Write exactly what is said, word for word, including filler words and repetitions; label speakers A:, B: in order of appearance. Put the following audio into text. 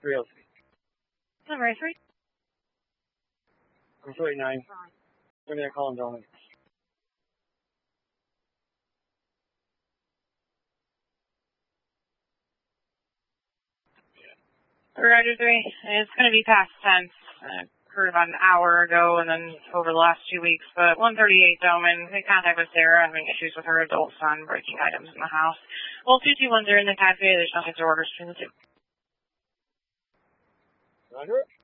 A: three oh three.
B: Number three.
A: I'm two eighty-nine. Give me a call in Dominic.
B: Roger three. It's going to be past ten. Uh, heard about an hour ago and then over the last two weeks. But one thirty-eight Doman, in contact with Sarah, having issues with her adult son breaking items in the house. Well, two two one's are in the cafe. There's nothing to orders between the two.
A: Roger.